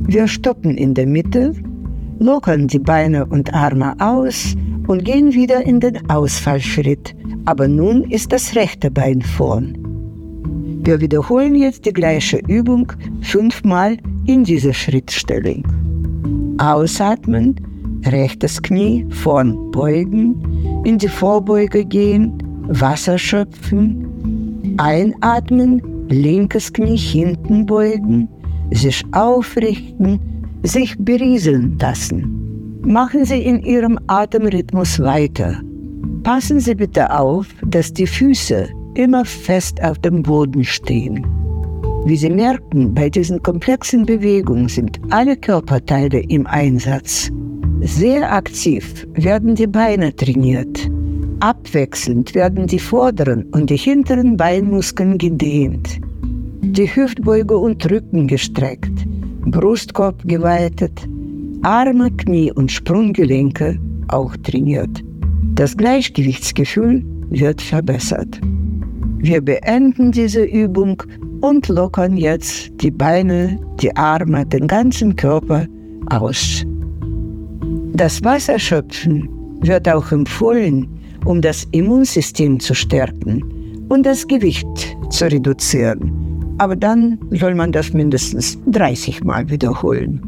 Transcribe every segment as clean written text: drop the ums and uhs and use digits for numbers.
Wir stoppen in der Mitte, lockern die Beine und Arme aus und gehen wieder in den Ausfallschritt. Aber nun ist das rechte Bein vorn. Wir wiederholen jetzt die gleiche Übung 5-mal in dieser Schrittstellung. Ausatmen, rechtes Knie vorn beugen, in die Vorbeuge gehen, Wasser schöpfen. Einatmen, linkes Knie hinten beugen, sich aufrichten, sich berieseln lassen. Machen Sie in Ihrem Atemrhythmus weiter. Passen Sie bitte auf, dass die Füße immer fest auf dem Boden stehen. Wie Sie merken, bei diesen komplexen Bewegungen sind alle Körperteile im Einsatz. Sehr aktiv werden die Beine trainiert. Abwechselnd werden die vorderen und die hinteren Beinmuskeln gedehnt. Die Hüftbeuge und Rücken gestreckt, Brustkorb geweitet, Arme, Knie und Sprunggelenke auch trainiert. Das Gleichgewichtsgefühl wird verbessert. Wir beenden diese Übung und lockern jetzt die Beine, die Arme, den ganzen Körper aus. Das Wasserschöpfen wird auch empfohlen, um das Immunsystem zu stärken und das Gewicht zu reduzieren. Aber dann soll man das mindestens 30 Mal wiederholen.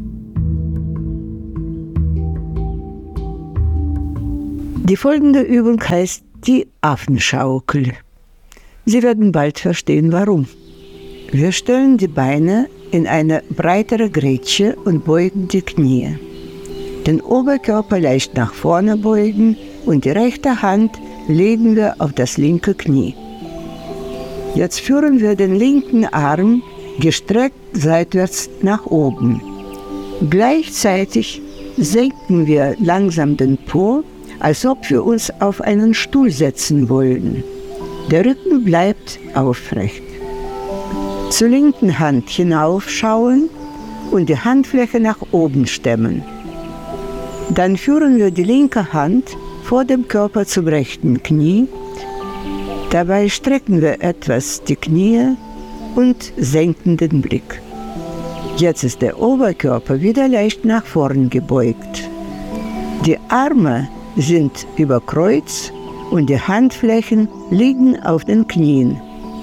Die folgende Übung heißt die Affenschaukel. Sie werden bald verstehen, warum. Wir stellen die Beine in eine breitere Grätsche und beugen die Knie. Den Oberkörper leicht nach vorne beugen und die rechte Hand legen wir auf das linke Knie. Jetzt führen wir den linken Arm gestreckt seitwärts nach oben. Gleichzeitig senken wir langsam den Po, als ob wir uns auf einen Stuhl setzen wollten. Der Rücken bleibt aufrecht. Zur linken Hand hinaufschauen und die Handfläche nach oben stemmen. Dann führen wir die linke Hand vor dem Körper zum rechten Knie. Dabei strecken wir etwas die Knie und senken den Blick. Jetzt ist der Oberkörper wieder leicht nach vorn gebeugt. Die Arme sind über Kreuz und die Handflächen liegen auf den Knien.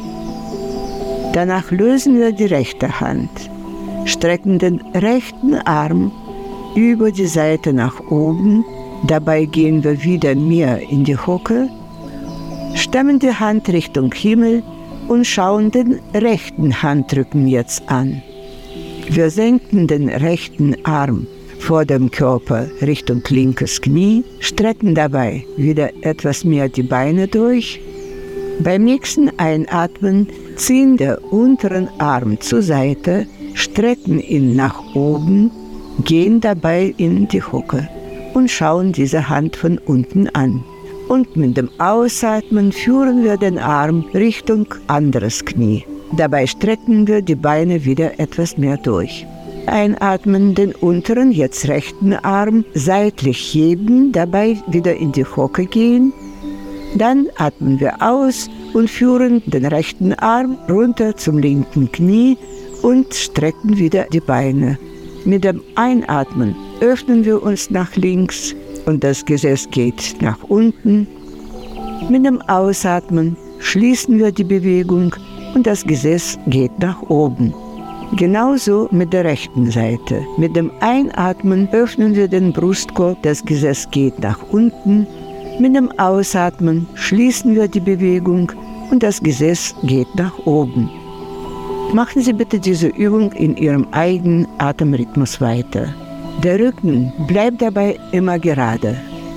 Danach lösen wir die rechte Hand, strecken den rechten Arm über die Seite nach oben. Dabei gehen wir wieder mehr in die Hocke, stemmen die Hand Richtung Himmel und schauen den rechten Handrücken jetzt an. Wir senken den rechten Arm vor dem Körper Richtung linkes Knie, strecken dabei wieder etwas mehr die Beine durch. Beim nächsten Einatmen ziehen den unteren Arm zur Seite, strecken ihn nach oben, gehen dabei in die Hocke und schauen diese Hand von unten an. Und mit dem Ausatmen führen wir den Arm Richtung anderes Knie. Dabei strecken wir die Beine wieder etwas mehr durch. Einatmen, den unteren, jetzt rechten Arm seitlich heben, dabei wieder in die Hocke gehen. Dann atmen wir aus und führen den rechten Arm runter zum linken Knie und strecken wieder die Beine. Mit dem Einatmen öffnen wir uns nach links und das Gesäß geht nach unten. Mit dem Ausatmen schließen wir die Bewegung und das Gesäß geht nach oben. Genauso mit der rechten Seite. Mit dem Einatmen öffnen wir den Brustkorb, das Gesäß geht nach unten. Mit dem Ausatmen schließen wir die Bewegung und das Gesäß geht nach oben. Machen Sie bitte diese Übung in Ihrem eigenen Atemrhythmus weiter. Der Rücken bleibt dabei immer gerade.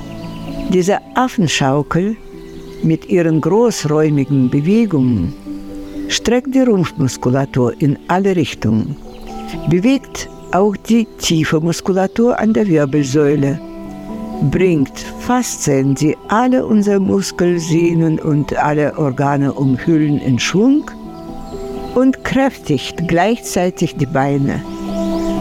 Diese Affenschaukel mit ihren großräumigen Bewegungen streckt die Rumpfmuskulatur in alle Richtungen, bewegt auch die tiefe Muskulatur an der Wirbelsäule, bringt Faszien, die alle unsere Muskeln, Sehnen und alle Organe umhüllen, in Schwung und kräftigt gleichzeitig die Beine.